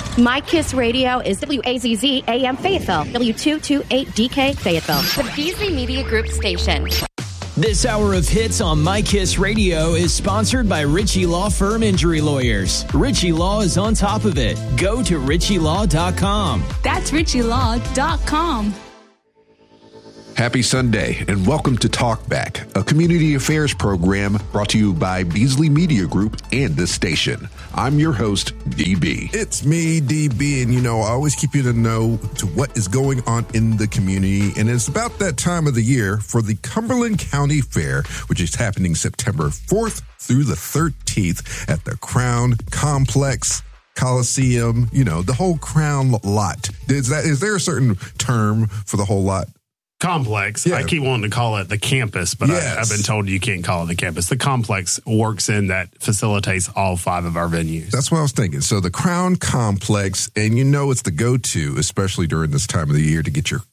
My Kiss Radio is WAZZ AM Fayetteville, W228DK Fayetteville, the Beasley Media Group station. This hour of hits on My Kiss Radio is sponsored by Ritchie Law Firm Injury Lawyers. Ritchie Law is on top of it. Go to RitchieLaw.com. That's RitchieLaw.com. Happy Sunday and welcome to Talkback, a community affairs program brought to you by Beasley Media Group and this station. I'm your host, DB. It's me, DB, and I always keep you to know to what is going on in the community, and it's about that time of the year for the Cumberland County Fair, which is happening September 4th through the 13th at the Crown Complex Coliseum, the whole Crown lot. Is there a certain term for the whole lot? Complex. Yeah. I keep wanting to call it the campus, but Yes. I've been told you can't call it the campus. The complex works in that facilitates all 5 of our venues. That's what I was thinking. So the Crown Complex, and it's the go-to, especially during this time of the year, to get your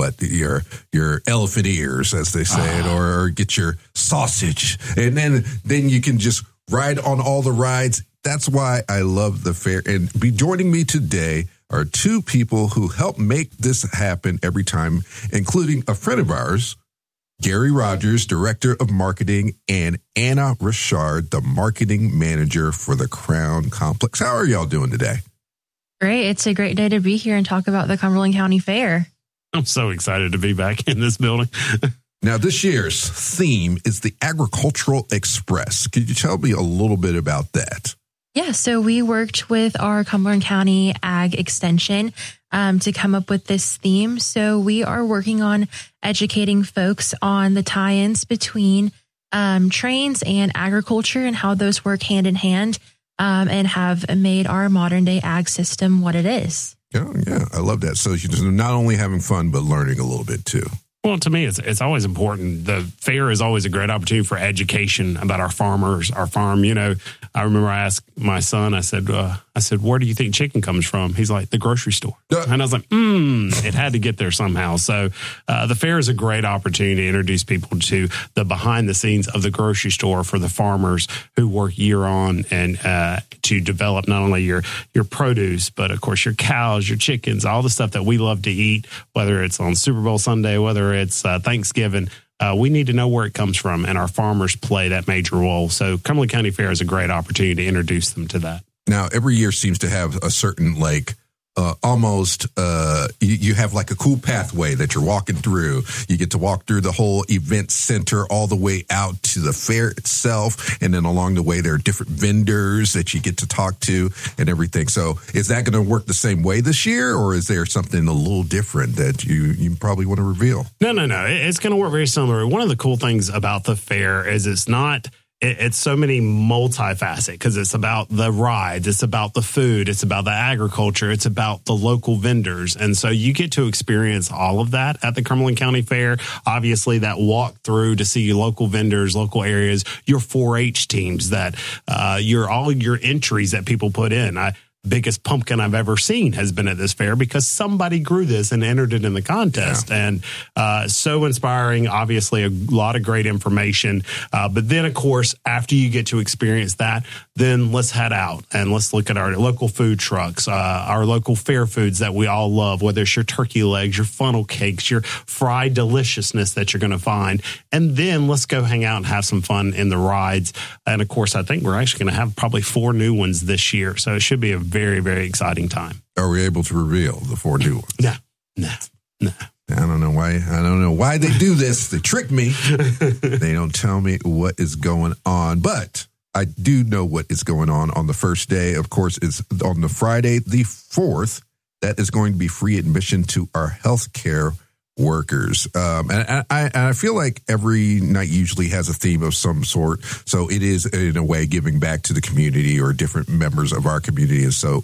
elephant ears, as they say it, or get your sausage, and then you can just ride on all the rides. That's why I love the fair. And joining me today are 2 people who help make this happen every time, including a friend of ours, Gary Rogers, Director of Marketing, and Anna Richard, the Marketing Manager for the Crown Complex. How are y'all doing today? Great. It's a great day to be here and talk about the Cumberland County Fair. I'm so excited to be back in this building. Now, this year's theme is the Agricultural Express. Could you tell me a little bit about that? Yeah, so we worked with our Cumberland County Ag Extension to come up with this theme. So we are working on educating folks on the tie-ins between trains and agriculture and how those work hand in hand, and have made our modern day ag system what it is. Yeah, I love that. So you're not only having fun, but learning a little bit too. Well, to me, it's always important. The fair is always a great opportunity for education about our farmers, our farm. I remember I asked my son, I said, where do you think chicken comes from? He's like, the grocery store. And I was like, it had to get there somehow. So the fair is a great opportunity to introduce people to the behind the scenes of the grocery store for the farmers who work year on and to develop not only your produce, but of course your cows, your chickens, all the stuff that we love to eat, whether it's on Super Bowl Sunday, whether it's Thanksgiving. We need to know where it comes from, and our farmers play that major role. So Cumberland County Fair is a great opportunity to introduce them to that. Now, every year seems to have a certain you have like a cool pathway that you're walking through. You get to walk through the whole event center all the way out to the fair itself. And then along the way, there are different vendors that you get to talk to and everything. So is that going to work the same way this year, or is there something a little different that you probably want to reveal? No. It's going to work very similar. One of the cool things about the fair is it's so many multifaceted, because it's about the rides, it's about the food, it's about the agriculture, it's about the local vendors. And so you get to experience all of that at the Cumberland County Fair. Obviously, that walk through to see local vendors, local areas, your 4-H teams, that all your entries that people put in. Biggest pumpkin I've ever seen has been at this fair because somebody grew this and entered it in the contest. Yeah. And so inspiring, obviously a lot of great information. But then, of course, after you get to experience that, then let's head out and let's look at our local food trucks, our local fair foods that we all love, whether it's your turkey legs, your funnel cakes, your fried deliciousness that you're going to find. And then let's go hang out and have some fun in the rides. And, of course, I think we're actually going to have probably 4 new ones this year. So it should be a very, very exciting time. Are we able to reveal the 4 new ones? No. I don't know why they do this. They trick me. They don't tell me what is going on. But I do know what is going on the first day. Of course, it's on the Friday, the 4th. That is going to be free admission to our healthcare workers. And I feel like every night usually has a theme of some sort. So it is, in a way, giving back to the community or different members of our community. And so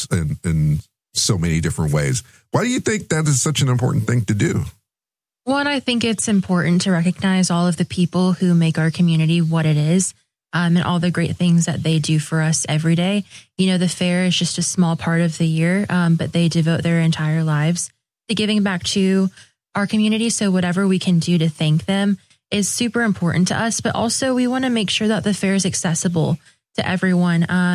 in so many different ways. Why do you think that is such an important thing to do? One, I think it's important to recognize all of the people who make our community what it is, and all the great things that they do for us every day. The fair is just a small part of the year, but they devote their entire lives to giving back to our community. So whatever we can do to thank them is super important to us. But also we want to make sure that the fair is accessible to everyone.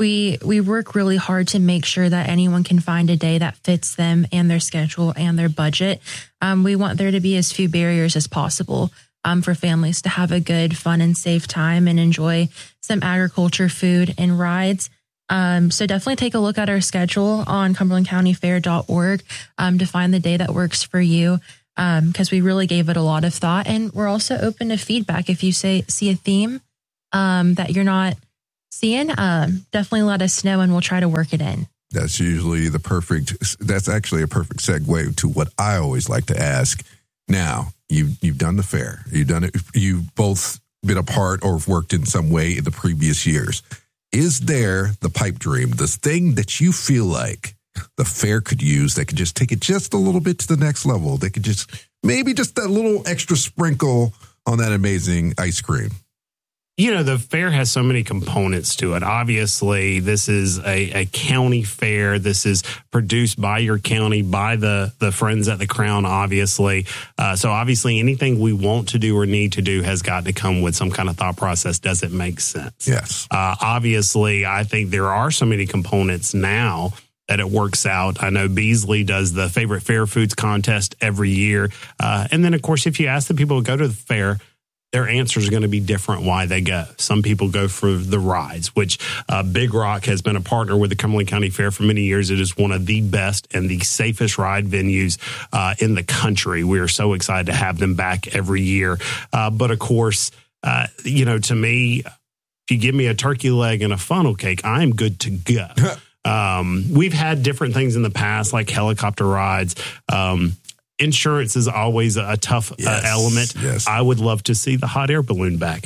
we work really hard to make sure that anyone can find a day that fits them and their schedule and their budget. We want there to be as few barriers as possible for families to have a good, fun, and safe time and enjoy some agriculture, food, and rides. So definitely take a look at our schedule on CumberlandCountyFair.org to find the day that works for you, because we really gave it a lot of thought. And we're also open to feedback. If you see a theme that you're not seeing, definitely let us know and we'll try to work it in. That's actually a perfect segue to what I always like to ask. Now, you've done the fair. You've both been a part or worked in some way in the previous years. Is there the pipe dream, this thing that you feel like the fair could use that could just take it just a little bit to the next level? They could maybe just that little extra sprinkle on that amazing ice cream. The fair has so many components to it. Obviously, this is a county fair. This is produced by your county, by the friends at the Crown, obviously. So obviously, anything we want to do or need to do has got to come with some kind of thought process. Does it make sense? Yes. Obviously, I think there are so many components now that it works out. I know Beasley does the favorite fair foods contest every year. And then, of course, if you ask the people who go to the fair, their answers are going to be different why they go. Some people go for the rides, which Big Rock has been a partner with the Cumberland County Fair for many years. It is one of the best and the safest ride venues in the country. We are so excited to have them back every year. But of course, to me, if you give me a turkey leg and a funnel cake, I'm good to go. We've had different things in the past, like helicopter rides. Insurance is always a tough element. Yes. I would love to see the hot air balloon back.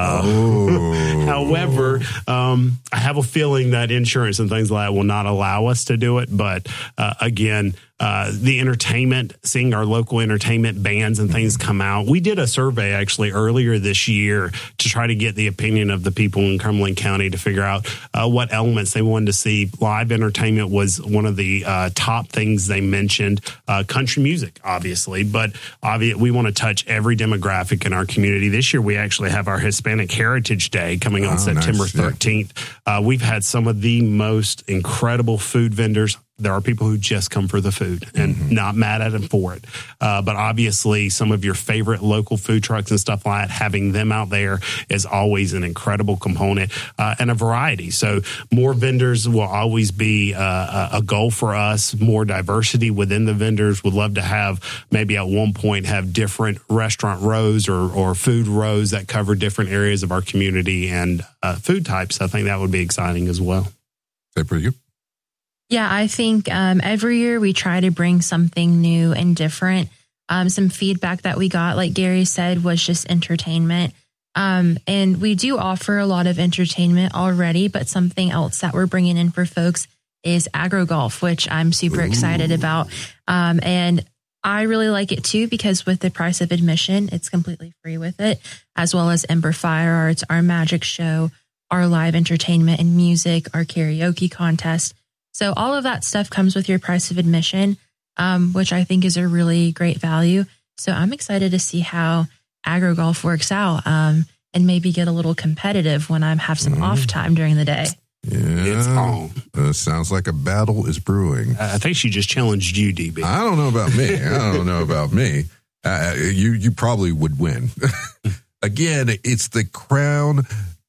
However, I have a feeling that insurance and things like that will not allow us to do it. But again, the entertainment, seeing our local entertainment bands and things come out. We did a survey actually earlier this year to try to get the opinion of the people in Cumberland County to figure out what elements they wanted to see. Live entertainment was one of the top things they mentioned. Country music, obviously, but we want to touch every demographic in our community. This year, we actually have our Hispanic Heritage Day coming on September 13th. Yeah. We've had some of the most incredible food vendors. There are people who just come for the food and not mad at them for it. But obviously, some of your favorite local food trucks and stuff like that, having them out there is always an incredible component and a variety. So more vendors will always be a goal for us. More diversity within the vendors. Would love to have maybe at one point have different restaurant rows or food rows that cover different areas of our community and food types. I think that would be exciting as well. Is that for you? Yeah, I think every year we try to bring something new and different. Some feedback that we got, like Gary said, was just entertainment. And we do offer a lot of entertainment already, but something else that we're bringing in for folks is agro golf, which I'm super excited about. And I really like it too, because with the price of admission, it's completely free with it, as well as Ember Fire Arts, our magic show, our live entertainment and music, our karaoke contest. So all of that stuff comes with your price of admission, which I think is a really great value. So I'm excited to see how agro golf works out and maybe get a little competitive when I have some off time during the day. Yeah, it's on. Sounds like a battle is brewing. I think she just challenged you, DB. I don't know about me. You probably would win. Again, it's the Crown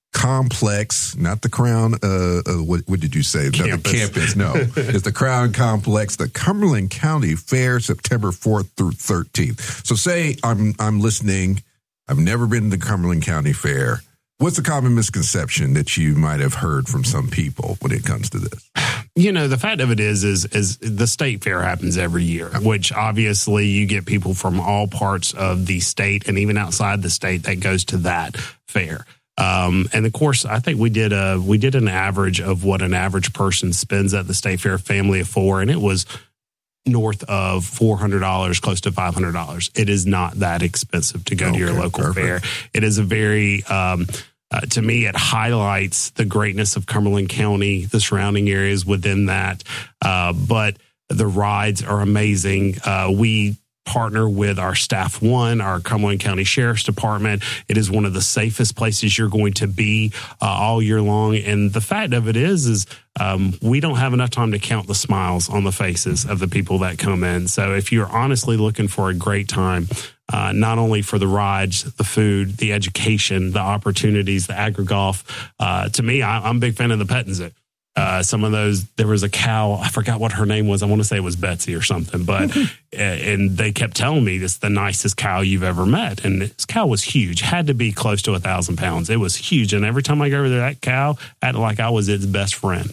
Complex, not the Crown. What did you say? Campus. The campus. No, it's the Crown Complex, the Cumberland County Fair, September 4th through 13th. So say I'm listening. I've never been to the Cumberland County Fair. What's the common misconception that you might have heard from some people when it comes to this? The fact of it is the state fair happens every year, which obviously you get people from all parts of the state and even outside the state that goes to that fair. And of course, I think we did an average of what an average person spends at the state fair, family of four, and it was north of $400, close to $500. It is not that expensive to go to your local fair. It is a very, to me, it highlights the greatness of Cumberland County, the surrounding areas within that. But the rides are amazing. We partner with our Staff One, our Cumberland County Sheriff's Department. It is one of the safest places you're going to be all year long. And the fact of it is we don't have enough time to count the smiles on the faces of the people that come in. So if you're honestly looking for a great time, not only for the rides, the food, the education, the opportunities, the agri-golf, to me, I'm a big fan of the petting zoo. Some of those, there was a cow, I forgot what her name was. I want to say it was Betsy or something, but, and they kept telling me this is the nicest cow you've ever met. And this cow was huge, had to be close to 1,000 pounds. It was huge. And every time I go over there, that cow acted like I was its best friend.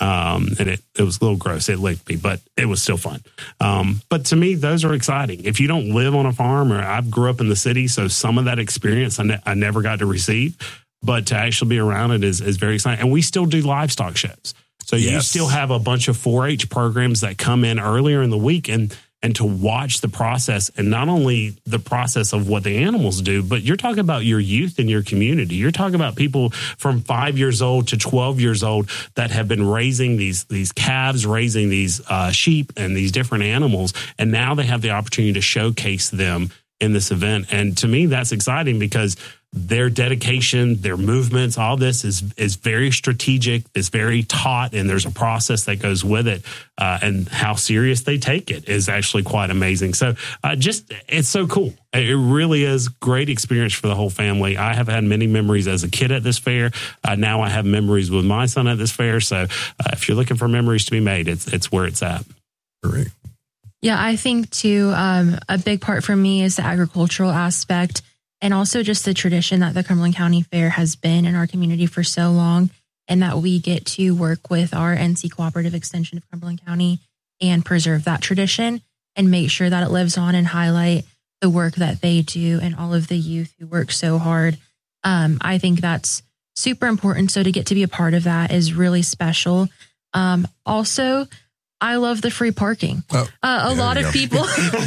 And it was a little gross. It licked me, but it was still fun. But to me, those are exciting. If you don't live on a farm, or I grew up in the city, so some of that experience I never got to receive. But to actually be around it is very exciting. And we still do livestock shows. So you still have a bunch of 4-H programs that come in earlier in the week and to watch the process, and not only the process of what the animals do, but you're talking about your youth in your community. You're talking about people from 5 years old to 12 years old that have been raising these calves, raising these sheep and these different animals. And now they have the opportunity to showcase them in this event. And to me, that's exciting because their dedication, their movements, all this is very strategic. It's very taught, and there's a process that goes with it. And how serious they take it is actually quite amazing. So it's so cool. It really is great experience for the whole family. I have had many memories as a kid at this fair. Now I have memories with my son at this fair. So if you're looking for memories to be made, it's where it's at. Great. Yeah, I think too, a big part for me is the agricultural aspect, and also just the tradition that the Cumberland County Fair has been in our community for so long, and that we get to work with our NC Cooperative Extension of Cumberland County and preserve that tradition and make sure that it lives on and highlight the work that they do and all of the youth who work so hard. I think that's super important. So to get to be a part of that is really special. Also, I love the free parking. A lot of people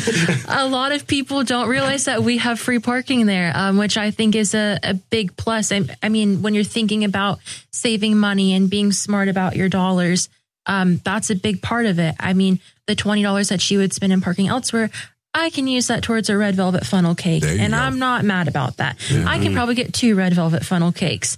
don't realize that we have free parking there, which I think is a big plus. I mean, when you're thinking about saving money and being smart about your dollars, that's a big part of it. I mean, the $20 that she would spend in parking elsewhere, I can use that towards a red velvet funnel cake. And I'm not mad about that. Yeah. I can probably get 2 red velvet funnel cakes.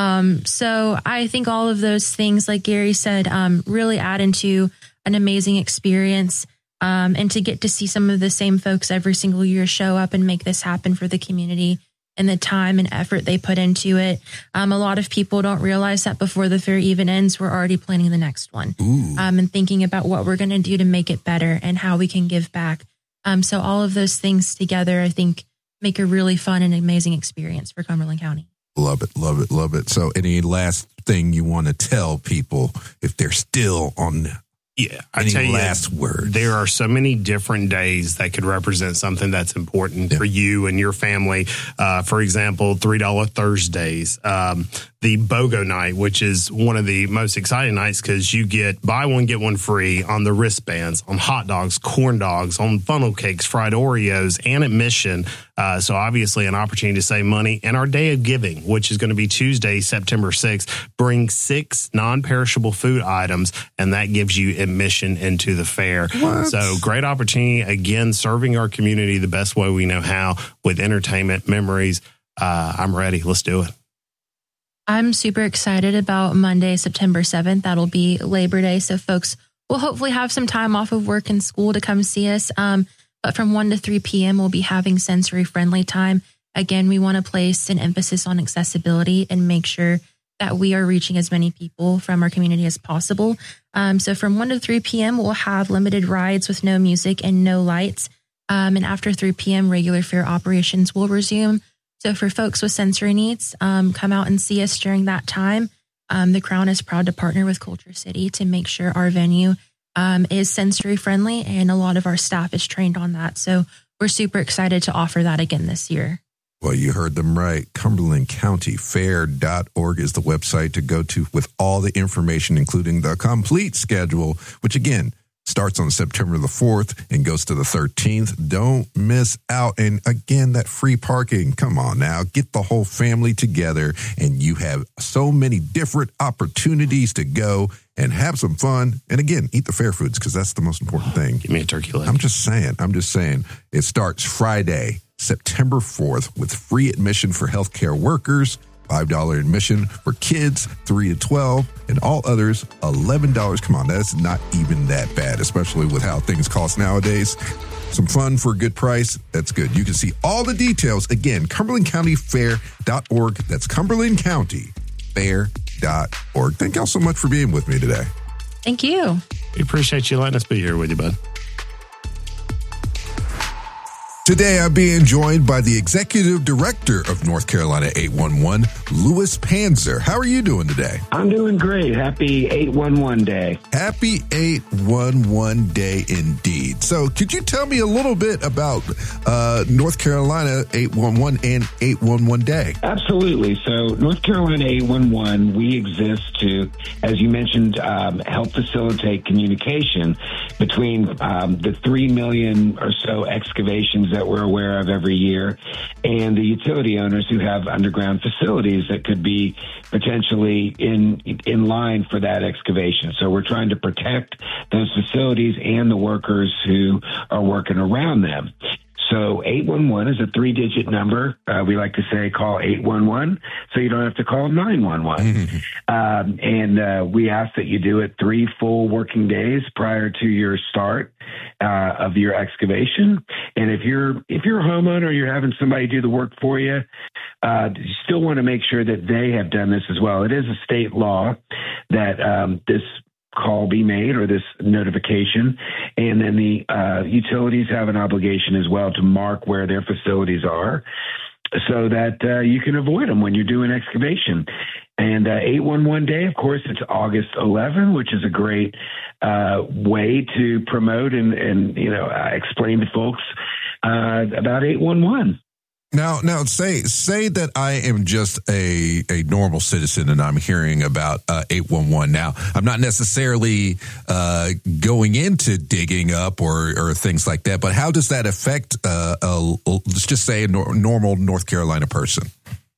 So I think all of those things, like Gary said, really add into an amazing experience, and to get to see some of the same folks every single year show up and make this happen for the community, and the time and effort they put into it. A lot of people don't realize that before the fair even ends, we're already planning the next one, and thinking about what we're going to do to make it better and how we can give back. So all of those things together, I think, make a really fun and amazing experience for Cumberland County. Love it, love it, love it. So any last thing you want to tell people if they're still on? Yeah, I tell you, last words. There are so many different days that could represent something that's important for you and your family. For example, $3 Thursdays, the BOGO night, which is one of the most exciting nights because you get buy one, get one free on the wristbands, on hot dogs, corn dogs, on funnel cakes, fried Oreos, and admission. So obviously an opportunity to save money. And our day of giving, which is going to be Tuesday, September 6th, bring 6 non-perishable food items, and that gives you admission into the fair. What? So great opportunity, again, serving our community the best way we know how with entertainment, memories. I'm ready. Let's do it. I'm super excited about Monday, September 7th. That'll be Labor Day. So folks will hopefully have some time off of work and school to come see us. But from 1 to 3 p.m., we'll be having sensory-friendly time. Again, we want to place an emphasis on accessibility and make sure that we are reaching as many people from our community as possible. So from 1 to 3 p.m., we'll have limited rides with no music and no lights. And after 3 p.m., regular fair operations will resume. So for folks with sensory needs, come out and see us during that time. The Crown is proud to partner with Culture City to make sure our venue is sensory friendly, and a lot of our staff is trained on that. So we're super excited to offer that again this year. Well, you heard them right. CumberlandCountyFair.org is the website to go to with all the information, including the complete schedule, which again, Starts on September the 4th and goes to the 13th. Don't miss out. And again, that free parking. Come on now. Get the whole family together, and you have so many different opportunities to go and have some fun. And again, eat the fair foods, because that's the most important thing. Give me a turkey leg. I'm just saying. It starts Friday, September 4th, with free admission for healthcare workers, $5 admission for kids 3 to 12, and all others $11. Come on, that's not even that bad, especially with how things cost nowadays. Some fun for a good price. That's good. You can see all the details again, CumberlandCountyFair.org. That's CumberlandCountyFair.org. Thank y'all so much for being with me today. Thank you. We appreciate you letting us be here with you, bud. Today, I'm being joined by the Executive Director of North Carolina 811, Louis Panzer. How are you doing today? I'm doing great. Happy 811 Day. Happy 811 Day indeed. So could you tell me a little bit about North Carolina 811 and 811 Day? Absolutely. So North Carolina 811, we exist to, as you mentioned, help facilitate communication between the 3 million or so excavations that we're aware of every year, and the utility owners who have underground facilities that could be potentially in line for that excavation. So we're trying to protect those facilities and the workers who are working around them. So 811 is a 3-digit number. We like to say call 811 so you don't have to call 911. And we ask that you do it 3 full working days prior to your start of your excavation. And if you're a homeowner, you're having somebody do the work for you, you still want to make sure that they have done this as well. It is a state law that this call be made, or this notification, and then the utilities have an obligation as well to mark where their facilities are so that you can avoid them when you're doing excavation. And 811 Day, of course, it's August 11, which is a great way to promote and explain to folks about 811. Now, say that I am just a normal citizen and I'm hearing about 811. Now, I'm not necessarily going into digging up or things like that, but how does that affect, let's just say, a normal North Carolina person?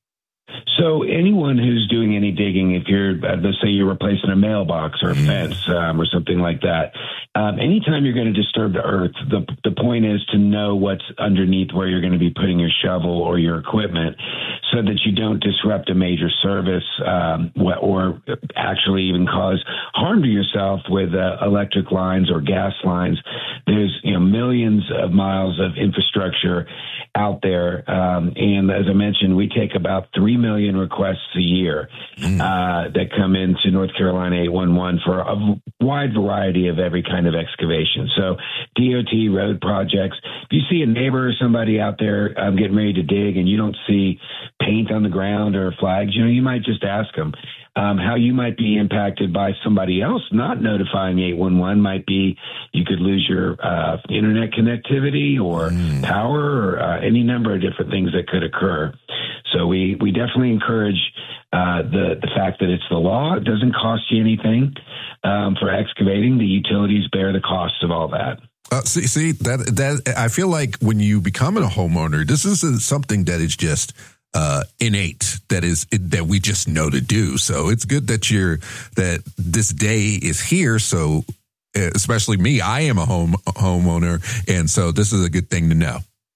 So anyone who's doing any digging, if you're, let's say you're replacing a mailbox or a fence or something like that, anytime you're going to disturb the earth, the point is to know what's underneath where you're going to be putting your shovel or your equipment so that you don't disrupt a major service or actually even cause harm to yourself with electric lines or gas lines. There's millions of miles of infrastructure out there. And as I mentioned, we take about 3 million requests a year that come into North Carolina 811 for a wide variety of every kind of excavation. So DOT road projects. If you see a neighbor or somebody out there getting ready to dig and you don't see paint on the ground or flags, you might just ask them. How you might be impacted by somebody else not notifying 811 might be you could lose your internet connectivity or power or any number of different things that could occur. So we definitely encourage the fact that it's the law. It doesn't cost you anything for excavating. The utilities bear the cost of all that. See that I feel like when you become a homeowner, this isn't something that is just innate, that we just know to do. So it's good that this day is here. So especially me, I am a homeowner, and so this is a good thing to know.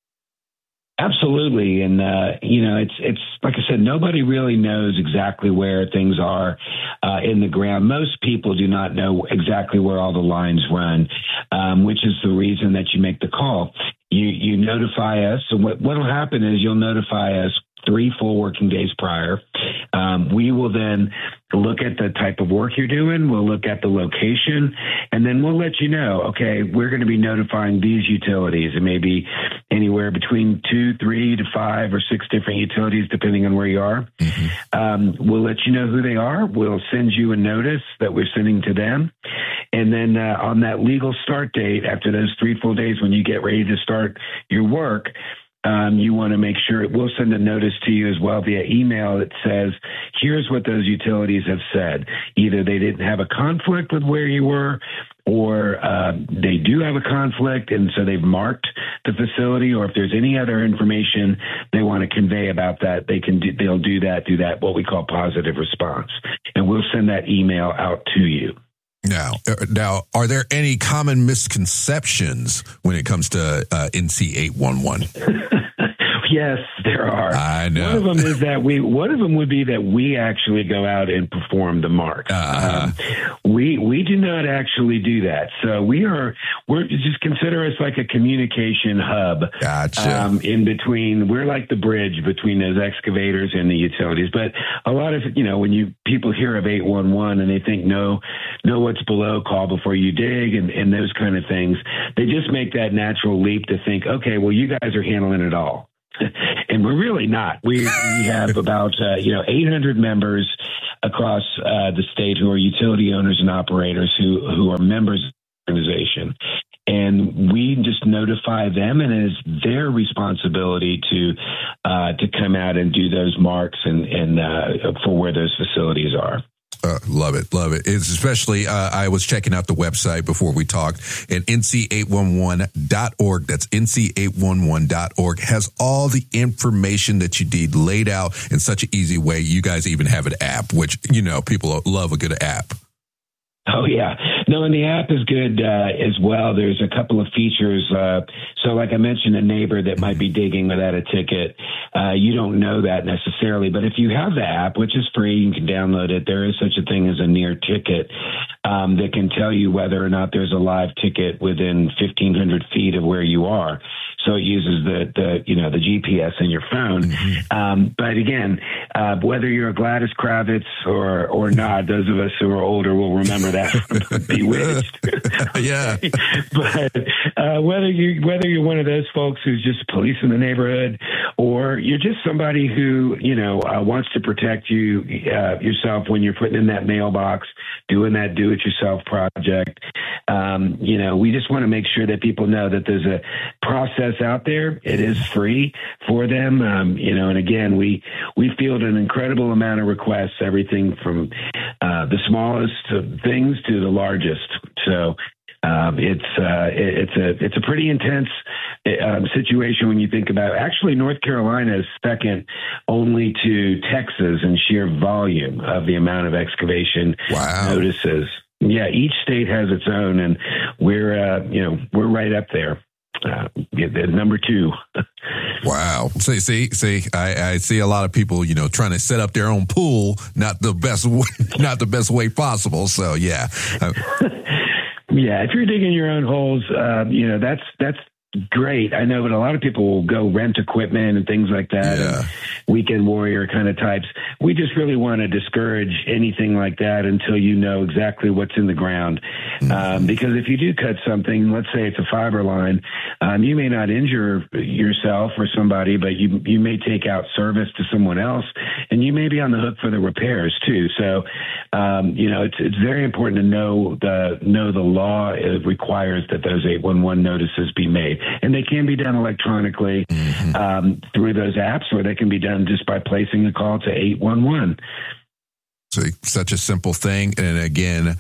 Absolutely. And, it's like I said, nobody really knows exactly where things are in the ground. Most people do not know exactly where all the lines run, which is the reason that you make the call. You notify us. So what will happen is you'll notify us 3 full working days prior. We will then look at the type of work you're doing. We'll look at the location, and then we'll let you know, okay, we're going to be notifying these utilities. It may be anywhere between 2, 3 to 5 or 6 different utilities, depending on where you are. We'll let you know who they are. We'll send you a notice that we're sending to them. And then on that legal start date, after those 3 full days, when you get ready to start your work, you want to make sure we'll send a notice to you as well via email that says, here's what those utilities have said. Either they didn't have a conflict with where you were, or they do have a conflict, and so they've marked the facility, or if there's any other information they want to convey about that, they'll do that, what we call positive response. And we'll send that email out to you. Now, are there any common misconceptions when it comes to NC 811? Yes, there are. I know. One of them is that one of them would be that we actually go out and perform the mark. We do not actually do that. So we're just consider us like a communication hub. Gotcha. In between, we're like the bridge between those excavators and the utilities. But a lot of, when people hear of 811 and they think, know what's below, call before you dig, and those kind of things, they just make that natural leap to think, okay, well, you guys are handling it all. And we're really not. We have about 800 members across the state who are utility owners and operators who are members of the organization. And we just notify them, and it is their responsibility to come out and do those marks and for where those facilities are. Love it. It's especially, I was checking out the website before we talked, and nc811.org, that's nc811.org, has all the information that you need laid out in such an easy way. You guys even have an app, which, people love a good app. Oh, yeah. No, and the app is good as well. There's a couple of features. So like I mentioned, a neighbor that might be digging without a ticket, you don't know that necessarily. But if you have the app, which is free, you can download it. There is such a thing as a near ticket that can tell you whether or not there's a live ticket within 1,500 feet of where you are. So it uses the GPS in your phone. Mm-hmm. But again, whether you're a Gladys Kravitz or not, those of us who are older will remember that from Bewitched. Yeah. But whether you're one of those folks who's just policing the neighborhood, or you're just somebody who wants to protect yourself when you're putting in that mailbox, doing that do-it-yourself project, we just want to make sure that people know that there's a process out there. It is free for them. And again, we field an incredible amount of requests, everything from the smallest things to the largest. So it's a pretty intense situation when you think about it. Actually, North Carolina is second only to Texas in sheer volume of the amount of excavation notices. Yeah, each state has its own, and we're right up there. Number 2. Wow. See, I see a lot of people, trying to set up their own pool, not the best way possible. So yeah. Yeah. If you're digging your own holes, that's great. I know, but a lot of people will go rent equipment and things like that. Yeah. And weekend warrior kind of types. We just really want to discourage anything like that until you know exactly what's in the ground. Mm-hmm. Because if you do cut something, let's say it's a fiber line, you may not injure yourself or somebody, but you may take out service to someone else, and you may be on the hook for the repairs too. So, it's very important to know the law. It requires that those 811 notices be made. And they can be done electronically through those apps, or they can be done just by placing a call to 811. So such a simple thing. And again,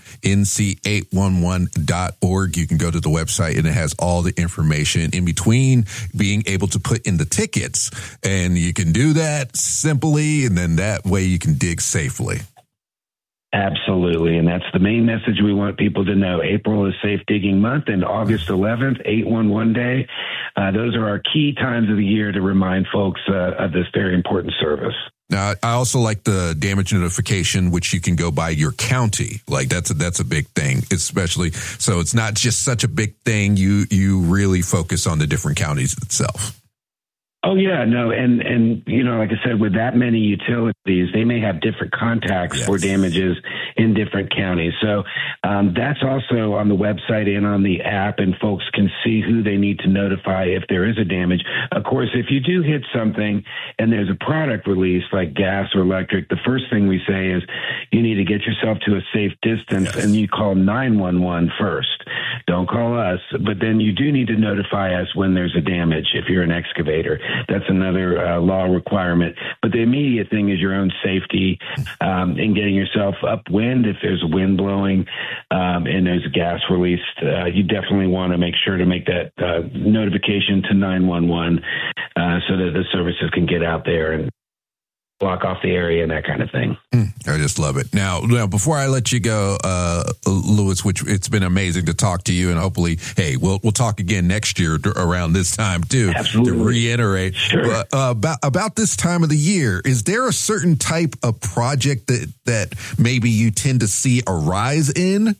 nc811.org. You can go to the website, and it has all the information in between being able to put in the tickets. And you can do that simply, and then that way you can dig safely. Absolutely. And that's the main message we want people to know. April is Safe Digging Month, and August 11th, 811 Day. Those are our key times of the year to remind folks of this very important service. Now, I also like the damage notification, which you can go by your county. Like that's a big thing, especially. So it's not just such a big thing. You really focus on the different counties itself. Oh, yeah, no. And like I said, with that many utilities, they may have different contacts for damages in different counties. So that's also on the website and on the app, and folks can see who they need to notify if there is a damage. Of course, if you do hit something and there's a product release like gas or electric, the first thing we say is you need to get yourself to a safe distance, and you call 911 first. don't call us. But then you do need to notify us when there's a damage if you're an excavator. That's another law requirement. But the immediate thing is your own safety in getting yourself upwind. If there's wind blowing and there's gas released, you definitely want to make sure to make that notification to 911 so that the services can get out there and block off the area and that kind of thing. I just love it. Now, before I let you go, Louis, which it's been amazing to talk to you, and hopefully, hey, we'll talk again next year around this time too. Absolutely. To reiterate, sure. About this time of the year, is there a certain type of project that maybe you tend to see a rise in?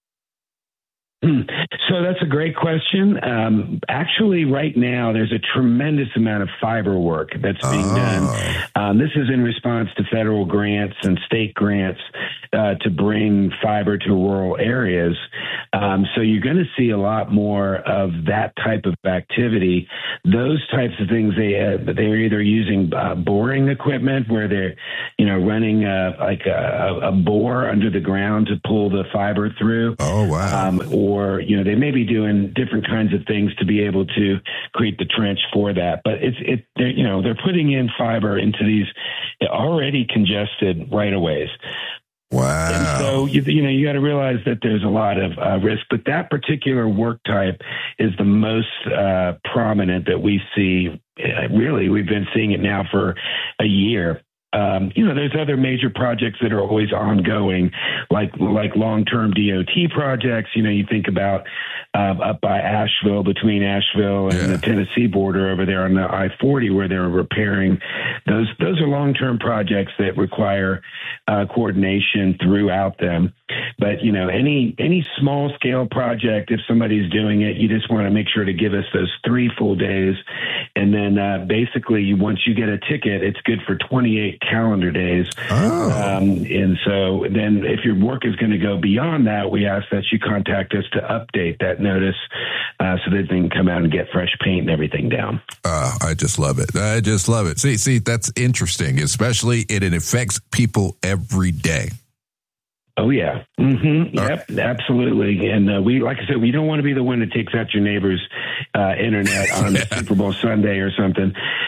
So that's a great question. Actually, right now, there's a tremendous amount of fiber work that's being done. This is in response to federal grants and state grants to bring fiber to rural areas. So you're going to see a lot more of that type of activity. Those types of things, they're either using boring equipment where they're, running like a bore under the ground to pull the fiber through. Oh, wow. Or, they may be doing different kinds of things to be able to create the trench for that. But they're putting in fiber into these already congested right-of-ways. Wow. And so, you got to realize that there's a lot of risk, but that particular work type is the most prominent that we see. Really, we've been seeing it now for a year. There's other major projects that are always ongoing, like long-term DOT projects. You think about up by Asheville, between Asheville and the Tennessee border over there on the I-40, where they're repairing. Those are long-term projects that require coordination throughout them. But any small-scale project, if somebody's doing it, you just want to make sure to give us those 3 full days, and then basically once you get a ticket, it's good for 28 calendar days. And so then if your work is going to go beyond that, we ask that you contact us to update that notice so that they can come out and get fresh paint and everything down. I just love it. I just love it. See, that's interesting, especially it affects people every day. Oh, yeah. Mm-hmm. Yep, absolutely. And we, like I said, we don't want to be the one that takes out your neighbor's internet on Super Bowl Sunday or something.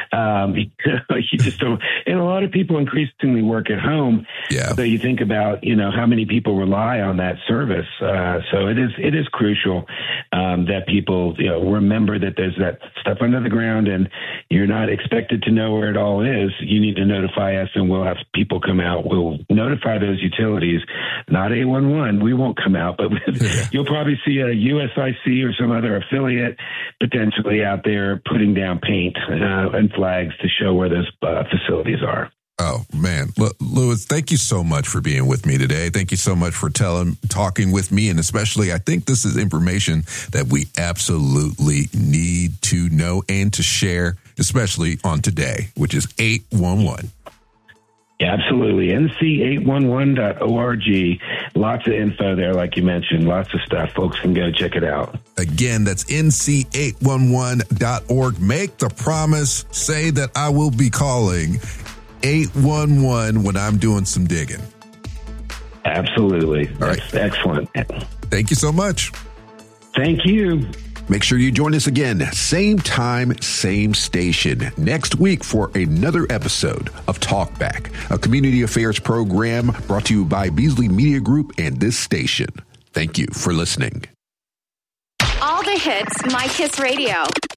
You just don't. And a lot of people increasingly work at home. Yeah. So you think about, how many people rely on that service. So it is crucial that people, remember that there's that stuff under the ground and you're not expected to know where it all is. You need to notify us and we'll have people come out. We'll notify those utilities. Not 811, we won't come out, but you'll probably see a USIC or some other affiliate potentially out there putting down paint and flags to show where those facilities are. Oh, man. Louis, thank you so much for being with me today. Thank you so much for talking with me. And especially, I think this is information that we absolutely need to know and to share, especially on today, which is 811. Yeah, absolutely. NC811.org. Lots of info there, like you mentioned. Lots of stuff. Folks can go check it out. Again, that's NC811.org. Make the promise. Say that I will be calling 811 when I'm doing some digging. Absolutely. All That's excellent. Thank you so much. Thank you. Make sure you join us again, same time, same station, next week for another episode of Talkback, a community affairs program brought to you by Beasley Media Group and this station. Thank you for listening. All the hits, My Kiss Radio.